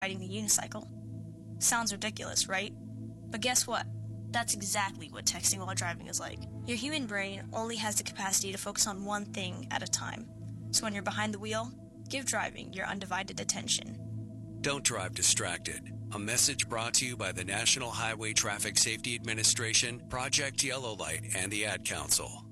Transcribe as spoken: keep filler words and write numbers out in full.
riding the unicycle. Sounds ridiculous, right? But guess what? That's exactly what texting while driving is like. Your human brain only has the capacity to focus on one thing at a time. So when you're behind the wheel, give driving your undivided attention. Don't drive distracted. A message brought to you by the National Highway Traffic Safety Administration, Project Yellow Light, and the Ad Council.